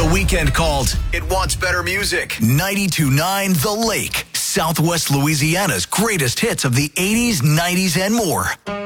The Weekend called It Wants Better Music. 92.9 The Lake, Southwest Louisiana's greatest hits of the 80s, 90s, and more.